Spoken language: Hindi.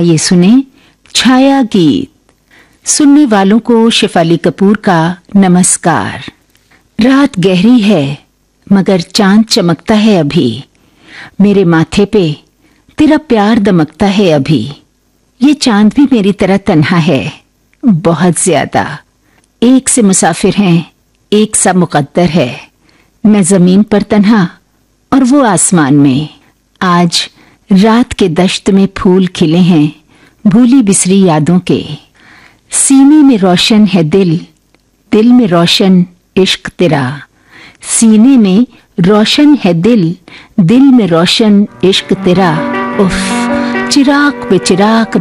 आइए सुने छाया गीत। सुनने वालों को शेफाली कपूर का नमस्कार। रात गहरी है मगर चांद चमकता है अभी, मेरे माथे पे तेरा प्यार दमकता है अभी। ये चांद भी मेरी तरह तन्हा है, बहुत ज्यादा। एक से मुसाफिर हैं, एक सा मुकद्दर है। मैं जमीन पर तन्हा और वो आसमान में। आज रात के दश्त में फूल खिले हैं, भूली बिसरी यादों के। सीने में रोशन है दिल, दिल में रोशन इश्क तेरा। सीने में रोशन है दिल, दिल में रोशन इश्क तेरा। उफ, चिराग पे चिराग